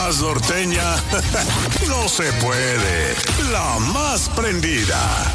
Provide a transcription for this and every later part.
más norteña no se puede. La más prendida.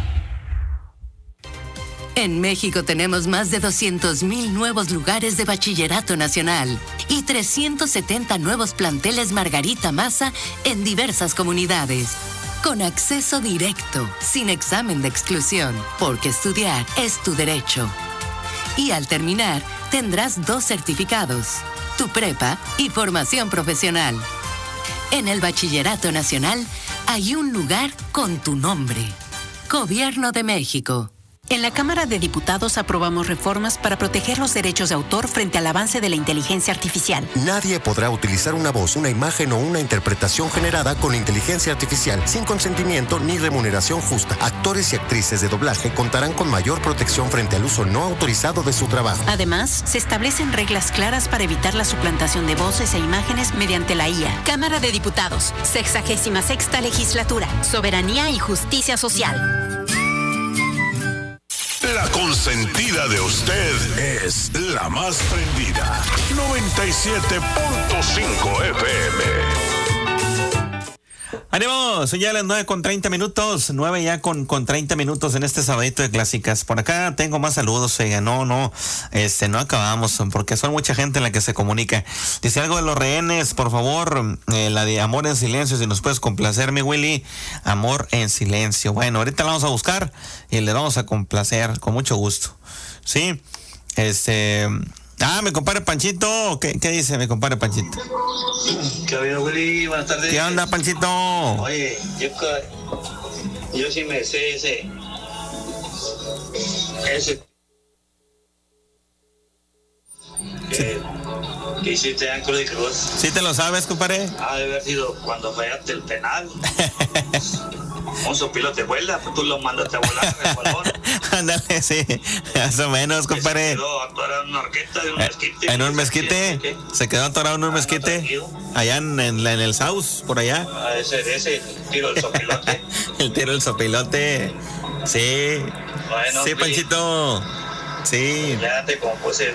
En México tenemos más de 200,000 nuevos lugares de bachillerato nacional y 370 nuevos planteles Margarita Maza en diversas comunidades. Con acceso directo, sin examen de exclusión, porque estudiar es tu derecho. Y al terminar, tendrás 2 certificados, tu prepa y formación profesional. En el Bachillerato Nacional hay un lugar con tu nombre. Gobierno de México. En la Cámara de Diputados aprobamos reformas para proteger los derechos de autor frente al avance de la inteligencia artificial. Nadie podrá utilizar una voz, una imagen o una interpretación generada con inteligencia artificial sin consentimiento ni remuneración justa. Actores y actrices de doblaje contarán con mayor protección frente al uso no autorizado de su trabajo. Además, se establecen reglas claras para evitar la suplantación de voces e imágenes mediante la IA. Cámara de Diputados, 66ª Legislatura, Soberanía y Justicia Social. La consentida de usted es la más prendida. 97.5 FM. ¡Ánimo! Son ya las 9:30. 9 ya con 30 minutos en este sabadito de clásicas. Por acá tengo más saludos, oiga. No acabamos, porque son mucha gente la que se comunica. Dice algo de los rehenes, por favor, la de Amor en Silencio, si nos puedes complacer, mi Willy. Amor en Silencio. Bueno, ahorita la vamos a buscar y le vamos a complacer con mucho gusto. Sí, mi compadre Panchito, ¿qué dice mi compadre Panchito? ¿Qué ha habido, Willy? Buenas tardes. ¿Qué onda, Panchito? Oye, yo sí me sé ese que hiciste en Cruz y Cruz. ¿Sí te lo sabes, compadre? Ha de haber sido cuando fallaste el penal. Un sopilote vuela, pues tú lo mandaste a volar en el balón. Ándale, sí, más o menos, compadre. Se quedó atorado en una orquesta de un mezquite. ¿En un mezquite? ¿Se quedó atorado en un mezquite? Allá en el South, por allá. Ese tiro del sopilote. El tiro del sopilote. Sí. Bueno, sí, Panchito. Sí. Ya te compuse.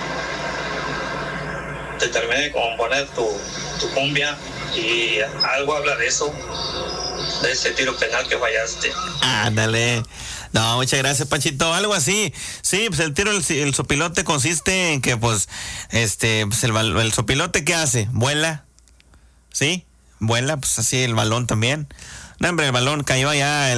Te terminé de componer tu cumbia y algo habla de eso, de ese tiro penal que fallaste. Ándale. No, muchas gracias, Panchito. Algo así. Sí, pues el tiro, el sopilote consiste en que, pues el sopilote, ¿qué hace? Vuela. ¿Sí? Vuela, pues así el balón también. No, hombre, el balón cayó allá.